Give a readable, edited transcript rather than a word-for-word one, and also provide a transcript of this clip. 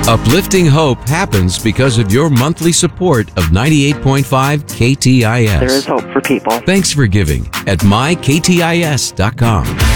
Uplifting hope happens because of your monthly support of 98.5 KTIS. There is hope for people. Thanks for giving at myktis.com.